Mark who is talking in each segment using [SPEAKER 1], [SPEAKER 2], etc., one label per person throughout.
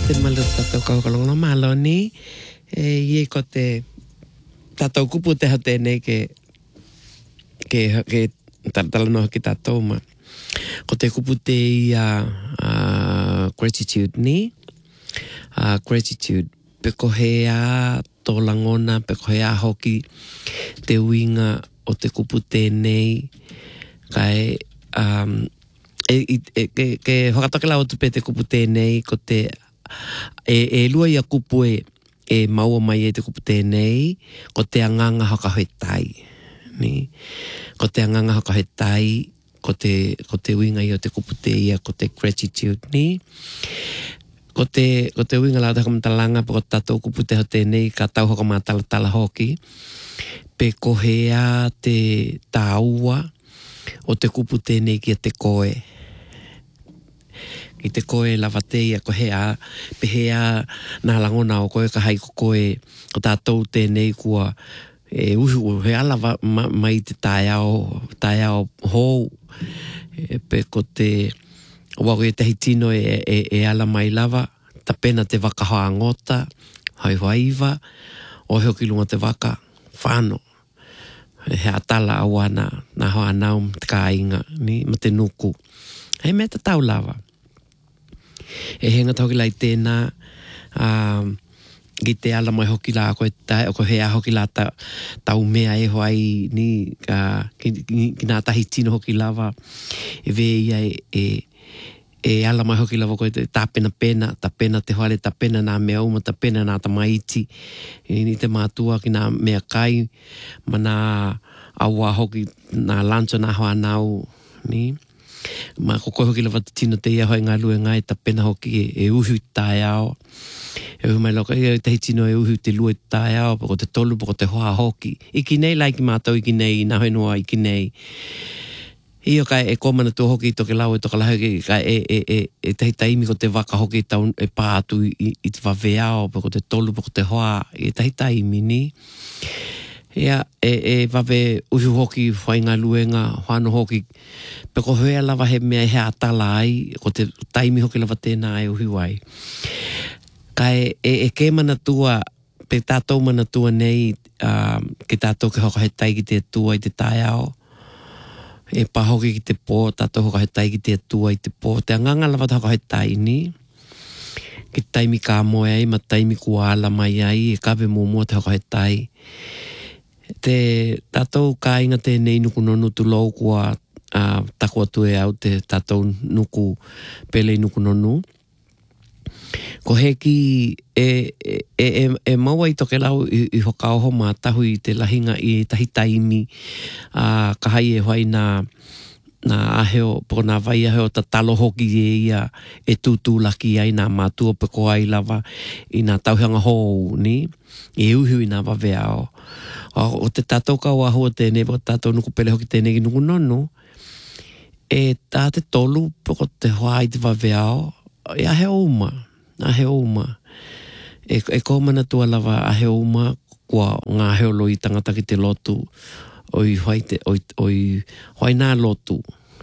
[SPEAKER 1] te malu tatou kaukalonga maloni. Ie ko te tatou kupu te hate nei ke talanoha ki tatou ma. Ko te kupu te ia gratitude ni. Gratitude. Peko hea tō langona, peko hea hoki te uinga o te kupu tēnei. Kai ke whakatake lau tupe te kupu tēnei ko te lua ia kupu e maua mai e te kupu tēnei ko te anganga hakahetai. Ni? Ko te anganga hakahetai ko te uinga i o te kupu te ia ko te gratitude ni. Ko te uinga lau te hakamatalanga po ko tatou kupu te ho tēnei ka tau hakamatala hoki. Pe kohea te tāua o te kupu tēnei ki te koe. Ki te koe lava teia ko hea, pe hea nā langona o koe ka hai ko koe o tātou tēnei kua uhu he ala mai te tāiao hou. Pe ko te wako e tehi tino e ala mai lava, ta pena te waka hoa ngota, hai waiva, o heo ki lunga te waka, whāno. He atala awana, nā hoa naum te kāinga, ni, ma te nuku. Hei mea te tau lava. E henga tau ki lai tēnā, ki te ala mai hoki la koe tai, o ko hea hoki la tau mea e hoai ni, ki nā tahi tino hoki lava, e veia e ala mai hoki lava koe ta pena te hoale, ta pena nā mea uma, ta pena nā tamaiti, ni te mātua ki nā mea kai, ma nā aua hoki, nā lancho nā hoa nau, ni. Ma ko koe hoki lava te tino te ia hoi ngā lue ngai, ta pena hoki e uhu tai ao. E uhu mai loka, e te hitino e uhu te lue tai ao, pako te tolu, pako te hoa hoki. Iki nei lai ki mātou, iki nei, nā hoi noa, iki nei. Io kai e komana tō hoki toke lau e toka lahi kai e tehi taimi ko te waka hoki tau e pātu i te waweao, pako te tolu, pako te hoa, e tehi taimi ni. Ia, e wawe uhu hoki whai ngā luenga, whāno hoki, peko hea lava he mea he atala ai, ko te taimi hoki lava tēnā e uhu ai. Kai ke mana tua, pe tātou mana tua nei, ke tātou ke hoka he tai ki te tua i te tai ao, e pahoki ki te pō, tātou hoka he tai ki te tua i te pō, te anganga lava te hoka he tai ni, ki taimi kā moe ai, ma taimi kua ala mai ai, e kawe mua te hoka he tai. Te tātou ka inga tēnei nuku nonu tu lau kua takua tue au te tātou nuku pele nuku nonu. Ko heki e maua i toke lau i hoka oho mā tahu i te lahinga i tahi taimi ka hai e hoai nā aheo, poko nā vai aheo ta talo hoki e ia e tūtū laki ai nā mātua peko ai lava i nā tauhanga hou ni, e uhu i nā wawe ao. O te tātou kau ahua tēnei, poko tātou nuku pele hoki tēnei ki nuku nonu, e tā te tolu poko te hoa i te wawe ao, e aheo uma. E kōmana tua lava aheo uma, kua ngā heo loi tangata ki te lotu, oi hoai nā lotu.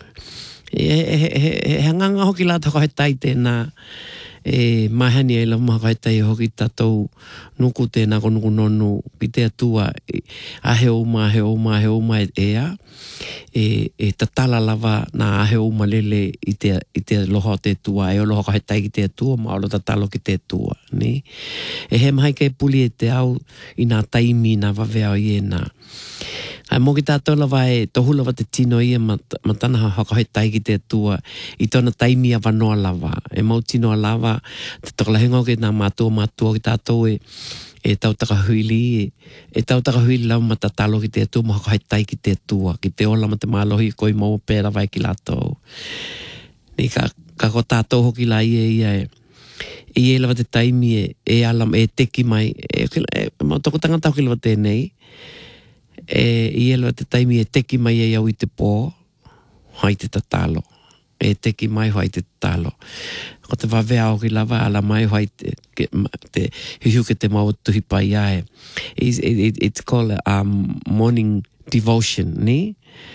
[SPEAKER 1] He hanganga hoki la toko he tai tēnā, e mahani e lau maha kai tai hoki tātou nuku tēnā ko nuku nonu ki te atua ahe uma e ea e tatala lava nā ahe uma lele i te loho te tua e o loho kai tai ki te atua ma olo tatalo ki te atua ni e he mahi kei puli e te au i nā taimi nā waweao i e nā ai mo ki tātou lava e tohu lava te tino ia ma tana haka he tai ki te atua i tona taimi a wanoa lava e mau tino a lava te tokalahenga o ke nā mātua ki tātou e tautaka huili e tautaka huili lau ma tatalo ki te atua ma haka he tai ki te atua ki te ola ma te mālohi koi mau pēra vai ki lātou ni ka ko tātou hoki la ia e lava te taimi e alam e teki mai ma toko tangata hoki lava tēnei i lava te taimi e teki mai e au i te pō hai te tatalo e teki mai hai te tatalo ko te wawea o ki lava ala mai hai te hiu ke te mau tuhi pai ai it's called morning devotion ni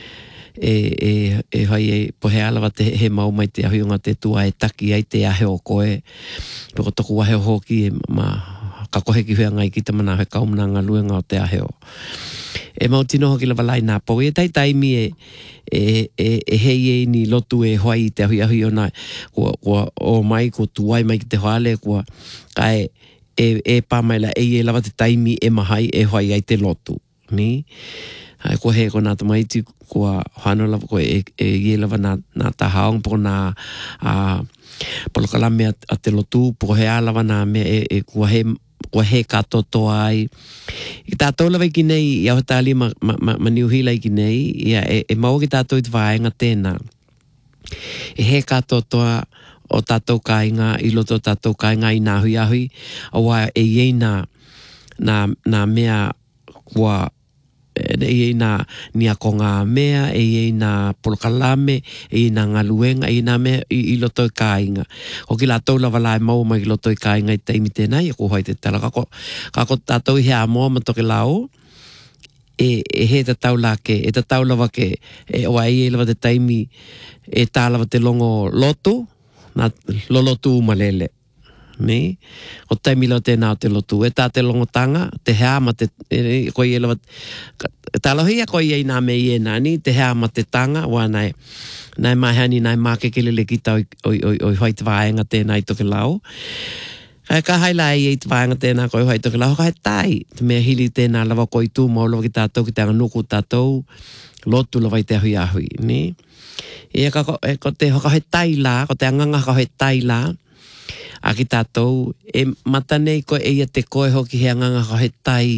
[SPEAKER 1] hai e pohe alawa te he mau mai te ahionga te tua e taki ai te ahe o koe. Peko toku ahe o hoki e ka kohe ki huanga i ki te mana he kaumnanga luenga o te ahe o. E mau tino hoki lawa lai nā pau. E tai taimi hei e ni lotu e hoai i te ahi o nā. Kua o mai, kua tuai mai ki te hoale, kua kai pāmaila e lawa te taimi e mahai e hoai ai te lotu. Ni? Kua he ko nā tamaiti, kua hano lawa, kua e lawa nā tahaong, po nā polokalame a te lotu, po he alawa nā mea kua he katoto ai. I tātou lawa i ki nei, i au tāli ma niuhila i ki nei, ia e mau ki tātou i te whaenga tēnā. E he katotoa o tātou kāinga, i loto tātou kāinga i nā hui ahui, awa e iei nā mea kua e iei nā nia ko ngā mea, e iei nā polokalame, e iei nā ngaluenga, e iei nā mea i loto i kāinga. Hoki la tau lawa lai mau mai i loto i kāinga i teimi tēnā, i ko hoi te tala. Kako tātou i hea moa ma toke lau, e he tatau la ke, e tatau lawa ke, e oa e lawa te taimi, e tā lawa te longo lotu, nā lolotu umalele. Me, o taimi lau tēnā o te lotu. E tā te longotanga, te hea ma te, koe e lawa, tālohia koe e nā me i e nāni, te hea ma te tanga, wā nai mahani, nai mākekelele ki tau oi hoi te wāenga tēnā i toke lau. Ka haila e te wāenga tēnā koe hoi toke lau, ka he tai, te mea hili tēnā lawa koe tū, mau lawa ki tātou, ki te anga nuku tātou, lotu lawa i te hui ahui, ne? E ko te hoka he tai la, ko te anganga ka he tai la, a ki tātou, e matanei koe e ia te koe hoki he anganga ka he tai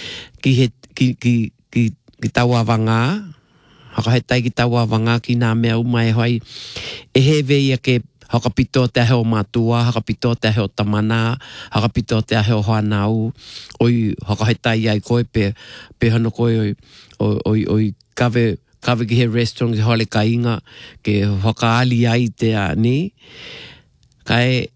[SPEAKER 1] ki taua wanga, haka he tai ki taua wanga ki nā mea umai hoi, e he veia ke haka pito te ahe o mātua, haka pito te ahe o tamana, haka pito te ahe o hoanau, oi haka he tai ai koe pe hano koe oi kawe ki he restaurant ki hole ka inga, ke haka ali ai te a ni, kai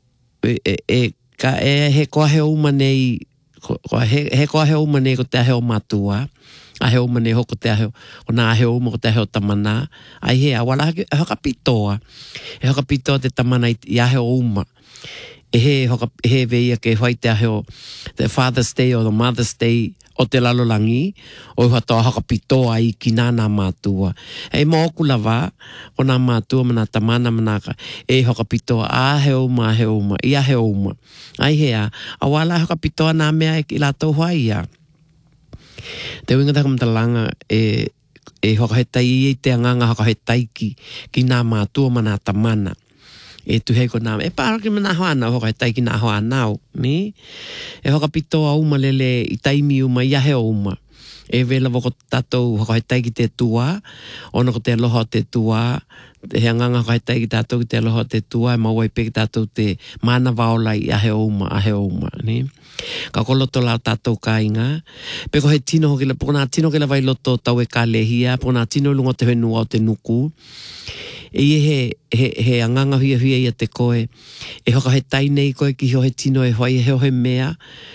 [SPEAKER 1] he koa he uma nei, he koa he uma nei ko te ahe o mātua, ahe uma nei hoko te ahe o nā ahe uma ko te ahe o tamana, ai hea, wala haka pitoa, e haka pitoa te tamana i ahe o uma, e he veia ke hoi te ahe o the Father's Day o the Mother's Day o te lalolangi, o hatoa haka pitoa i ki nāna mātua. E mōku lawa, o nā mātua mana tamana manaka, e haka pitoa ahe uma, i ahe uma. Ai hea, a wala haka pitoa nā mea i lātou hoi ia. Te winga taka matalanga e haka he tai i te anganga haka he tai ki nā mātua mana tamana. E tu hei ko nā, e pāra ki mana hoanau, hoka he tai ki nā hoanau, me? E hoka pitoa uma lele i taimi uma, i ahe uma. E vela wako tātou hoka he tai ki te tua, ona ko te aloha te tua, he anganga hoka he tai ki tātou ki te aloha te tua, e mawai pe ki tātou te mana waola i ahe uma, ne? Ka ko loto lau tātou ka inga. Peko he tino hoki la, poko nā tino ke la vai loto tau e ka lehia, poko nā tino lunga te whenua o te nuku. E he anganga hia ia te koe, e hoka he tai nei koe ki ho he tino e hoi, he ho he mea,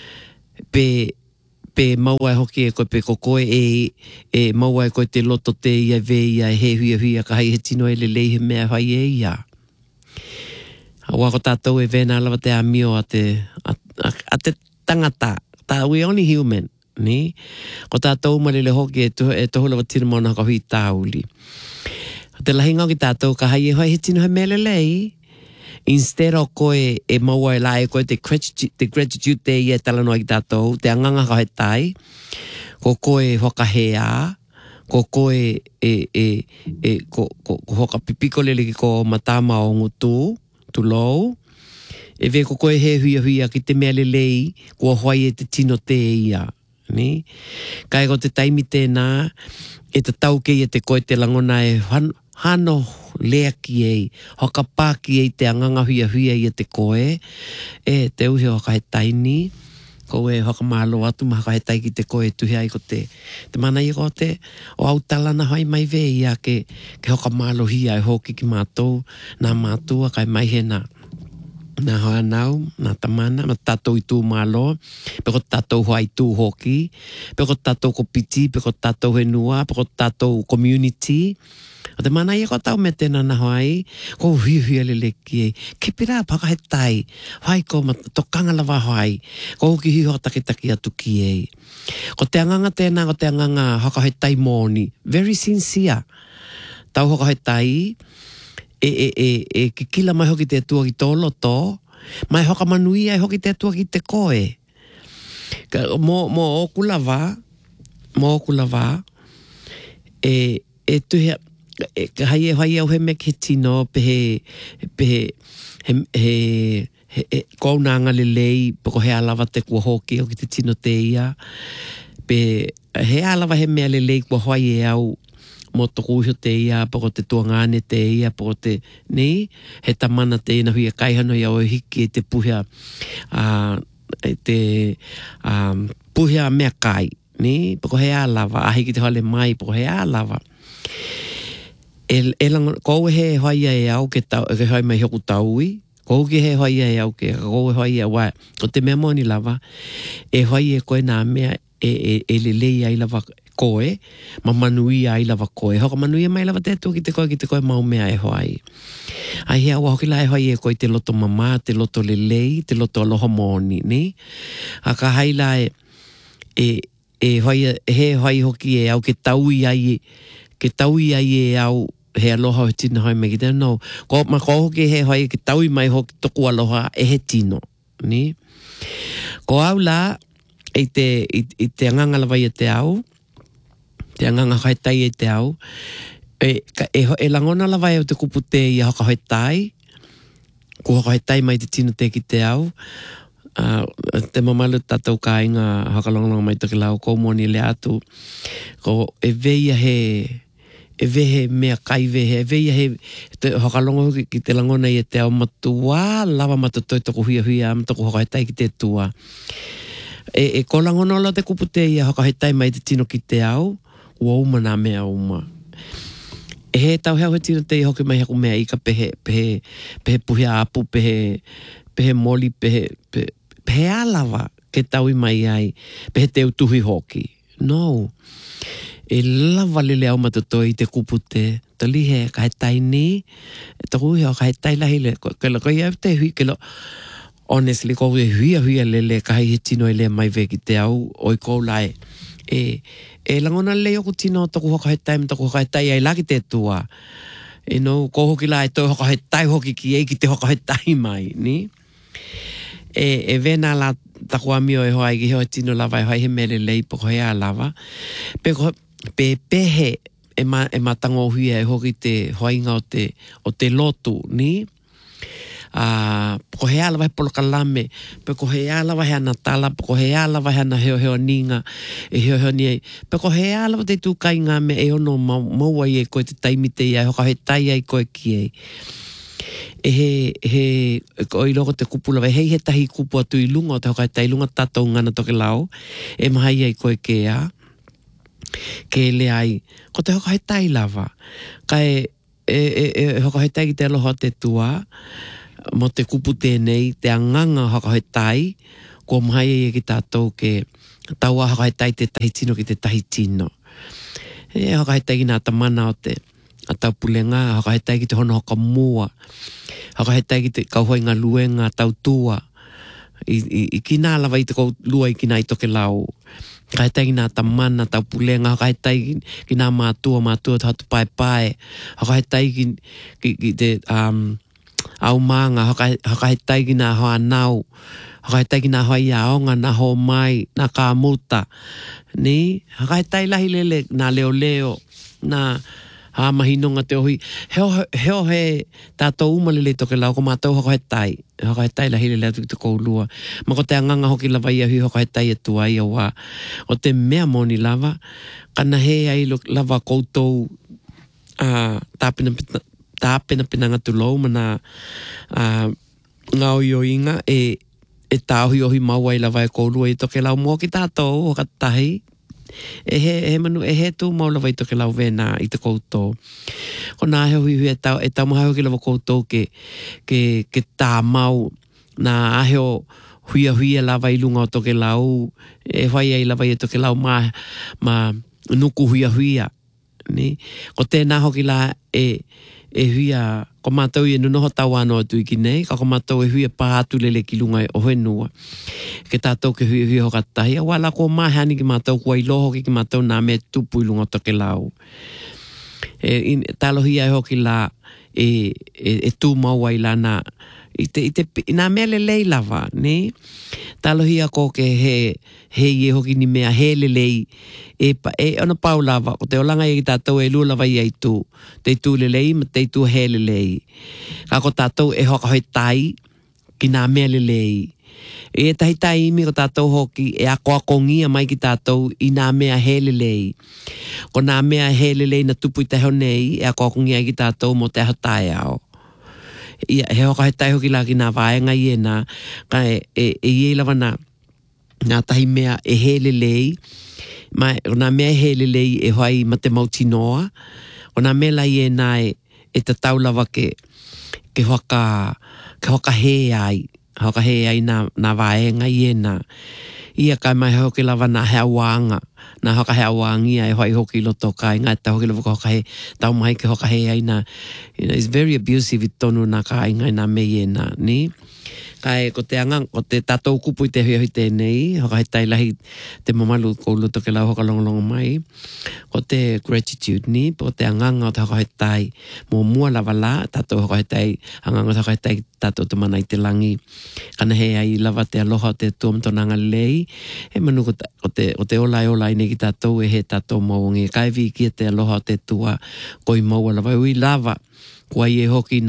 [SPEAKER 1] pe maua e hoki e koe, pe ko koe e maua e koe te loto te ia veia, e he hia ka hai he tino e lelei he mea hoi e ia. Awa ko tātou e vena alawa te amio a te tangata, we only human, ni? Ko tātou malele hoki e tohu lawa tira mauna haka hui tāuli. Te lahinga ki tātou ka hai e hoi he tino he mele lei. Instead o koe e maua e lai koe te gratitude te i e talanoa ki tātou, te anganga ka he tai, ko koe hoka hea, ko koe ko hoka pipiko lele ki ko matama o ngutu, tu lou, e ve ko koe he huia ki te mele lei, ko hoi e te tino te ia, ni? Kai ko te taimi tēnā, e te tau kei e te koe te langona e hano lea ki ei, hoka pā ki ei te anganga huia i te koe, e te uhi hoka he taini, ko e hoka mālo atu ma hoka he tai ki te koe tuhi ai ko te mana i ko te, o au talana hoi mai ve ia ke hoka mālo hia e hoki ki mātou, nā mātua kai mai he nā na hoa nau, na tamana, ma tatou i tū malo, pe ko tatou hoa i tū hoki, pe ko tatou ko piti, pe ko tatou he nua, pe ko tatou community. O te mana ia ko tau me tēnā na hoai, ko hui lele ki e, ke pira paka he tai, hoai ko to kangalawa hoai, ko hoki hui ho taki atu ki e. Ko te anganga tēnā, ko te anganga haka he tai mōni, very sincere. Tau haka he tai, ki kila mai hoki te tua ki tō loto, mai hoka manuia hoki te tua ki te koe. Mo oku lava, tuhe, hai au he me ke tino, he kounanga lelei, poko he alawa te kua hoki, hoki te tino te ia, he alawa he mea lelei kua hoai e au, mo toku uho te ia, poko te tuangane te ia, poko te, ni, he tamana te ina hui a kaihano ia o hiki te puhea, puhea mea kai, ni, poko he alawa, ahi ki te hale mai, poko he alawa. Kou he hoia e au ke hoi mai hoku taui, kou ke he hoia e au ke, kou he hoia wai, o te mea moni lava, e hoia e koe nā mea, e lelei ai lava koe, ma manui ai lava koe. Hoka manui mai lava te ki te koe mau mea e hoai. Ai hea ua hoki la e hoai e koe te loto mama, te loto lelei, te loto aloha moni, ni? Aka hai la he hoai hoki e au ke taui ai e au he aloha o tina hoi me ki te no. Ma ko hoki he hoai ke taui mai hoki toku aloha e he tino, ni? Ko au la, i te anganga lawa i te au, te anganga kai tai e te au, e langona lawa e o te kupu te i haka hoi tai, ko haka hoi tai mai te tino te ki te au, te mamalu tatou ka inga haka longa mai toki lau, ko moni le atu, ko e veia he mea kai vehe, e veia he haka longa ki te langona i te au matua, lawa matutoi toko huia, matoko haka hoi tai ki te tua. Ko langona ola te kupu te i haka hoi tai mai te tino ki te au, ua uma nā mea uma. E he tau hea he tino te i hoki mai haku mea ika pehe puhea apu, pehe moli, pehe alawa ke tau i mai ai, pehe te utuhi hoki. No. E lava lele au matutoi te kupu te, ta lihe ka he tai ni, ta kuhi o ka he tai lahi le, ke la koi au te hui, ke la, honestly, ko huia lele ka he tino e le mai veki te au, oi kou lai, e langona leo ku tino toku hoka he tai, toku hoka he tai ai laki te tua. No, ko hoki la e toi hoka he tai hoki ki ei ki te hoka he tai mai, ni? E vena la taku amio e hoa ki hoa tino lava e hoa he mele lei poko hea lava. Pe pehe e matango huia e hoki te hoinga o te lotu, ni? Poko hea lawa he poloka lame, poko hea lawa he ana tala, poko hea lawa he ana heo ninga, e heo ni ei. Poko hea lawa te tūkai ngā me e ono maua i e koe te taimi te ia, hoka he tai ai koe ki ei. Ko i loko te kupu lawa, hei he tahi kupu atu i lunga, o te hoka he tai lunga tatou ngana toke lau, e mahai ai koe ke a, ke le ai, ko te hoka he tai lava, kai hoka he tai ki te aloha te tua, mo te kupu tēnei, te anganga haka hoi tai, ko mahai e ki tātou ke taua haka hoi tai te tahi tino ki te tahi tino. Haka hoi tai ki nā tamana o te tau pulenga, haka hoi tai ki te hono haka mua, haka hoi tai ki te kauhoi ngā luenga tau tua, i ki nā lawa i te kou lua i ki nā i toke lau, haka hoi tai ki nā tamana tau pulenga, haka hoi tai ki nā mātua te hatu pai, haka hoi tai ki te au maanga, haka he tai ki nā hoa nau, haka he tai ki nā hoa iaonga, nā hoa mai, nā kā muta, ni? Haka he tai lahi lele, nā leo, nā mahinonga te ohi, heo he tātou umalele toke lau, ko mātou haka he tai lahi lele atu ki te koulua. Ma ko te anganga hoki lava ia hui haka he tai atu ai a wā. O te mea moni lava, kana he ai lava koutou tāpena pinanga tu lau mana ngau i inga e tāhui ohi maua i lawa e koulua i toke lau mua ki tātou o katahi he manu he tū mau lawa i toke lau vena i te koutou ko nā heo hui e tau maha hoki lawa koutou ke tā mau na aheo huia lava I lunga o toke lau, e whai ai lava I toke lau ma nuku huia. Ni? Ko tēnā hoki la e huia, ko mātou I noho tau anō atu I ki nei, ka ko mātou e huia pātu lele ki lunga o whenua. Ke tātou ke huia hokatahi, a wala ko mahani ki mātou kua I loho ki mātou nā me tupu I lunga o toke lau. Talohia e hoki la e tū maua I lana, nā mea lelei lava, ne? Talohia ko ke he I hoki ni mea he lelei, ona pau lava, ko te olanga I tātou e lua lava I tū, te tū lelei, ma te tū he lelei. Ka ko tātou e hoka hoi tai, ki nā mea lelei. E tahi tai imi ko tātou hoki, e ako ngia mai ki tātou I nā mea he lelei. Ko nā mea he lelei na tupu I te heo nei, e ako ngia ki tātou mo te heo tai ao. Ia, he hoka he tai hoki la ki nā vaenga I nā, ka e lava nā tahi mea e he lelei, mai o nā mea he lelei e hoai ma te mautinoa, o nā mea lai nā e te tau lava ke hoka he ai, nā vaenga I nā. Ia kai mai hoki lava nā hea wānga, nā hoka hea wāngia e hoai hoki loto kai, ngā ta hoki lava hoka he, tau mai ke hoka he ai nā, it's very abusive I tonu nā kai ngai nā mei nā, ni? Kai ko te angang, ko te tātou kupu I te hui tēnei, hoka he tai lahi te mamalu ko luto ke lau hoka longalonga mai, ko te gratitude ni, po te anganga o te hoka he tai mō mua lava la, tātou hoka he tai, anganga o te hoka he tai tātou te mana I te langi, kana he ai lava te aloha o te tuamtonanga lei, e manu ko te olai nei ki tātou e he tātou maungi, kai vi ki te aloha o te tua koi maua lava, ui lava, kua I e hoki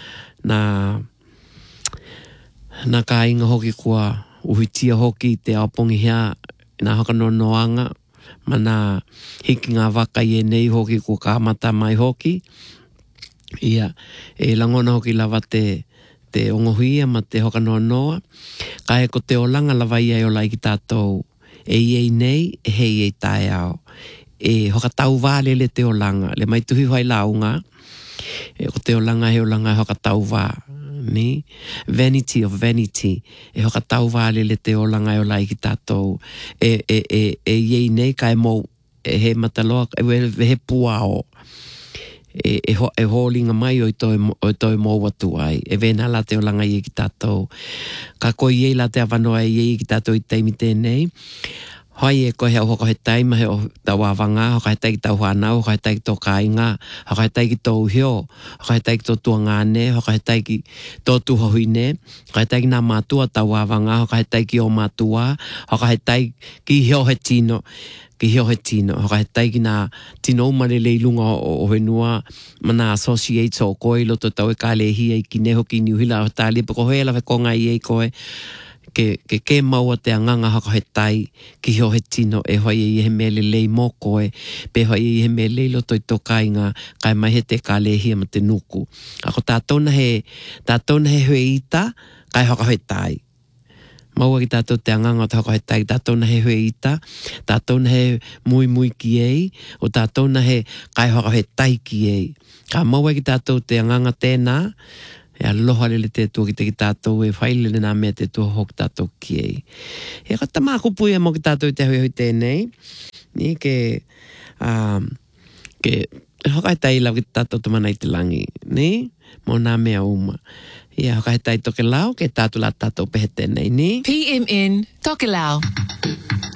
[SPEAKER 1] na ka inga hoki kua uhitia hoki te aopongi hea nā hoka no noanga ma nā hiki ngā waka I e nei hoki kua ka amata mai hoki. Ia, e langona hoki lava te ongohia ma te hoka no noa. Ka e ko te olanga lava I ai o lai ki tātou e I nei e hei e tae ao. E hoka tau vāle le te olanga, le mai tuhi vai launga. E ko te olanga he olanga e hoka tau vā. Ni? Vanity of vanity. E hoka tau vāle le te olanga e o lai ki tātou. E iei nei kai mō e he mataloa, e he puao. E holinga mai o toi mō watu ai. E vena la te olanga iei ki tātou. Ka ko iei la te awanoa iei ki tātou I teimi tēnei. Hoi e ko he hoko he taima he o tau awanga, hoko he tai ki tau whanau, hoko he tai ki tō kāinga, hoko he tai ki tō uhio, hoko he tai ki tō tuangane, hoko he tai ki tō tuhohuine, hoko he tai ki nā mātua tau awanga, hoko he tai ki o mātua, hoko he tai ki hio he tino, hoko he tai ki nā tino umarele I lunga o whenua, mana associates o koe loto tau e kālehia I ki neho ki niuhila o tālia, pako hoi alawe konga I ei koe, ke maua te anganga hako he tai ki hio he tino e hoi he mele lei mō koe pe hoi he mele loto I tō kāinga kai mai he te kālehia ma te nuku. Ako tātona he hui ita kai hoko he tai. Maua ki tātou te anganga o te hoko he tai, tātona he hui ita, tātona he mui ki ei, o tātona he kai hoko he tai ki ei. Ka maua ki tātou te anganga tēnā, e aloha lele te tua ki te ki tātou e whailele nā mea te tua hok tātou ki ei. E kata mā kupu ia mo ki tātou I te hui tēnei. Ni ke hokai tai lau ki tātou te mana I te langi. Ni? Mo nā mea uma. Ia hokai tai toke lau ke tātou la tātou pehe tēnei. Ni?
[SPEAKER 2] PMN Toke Lau.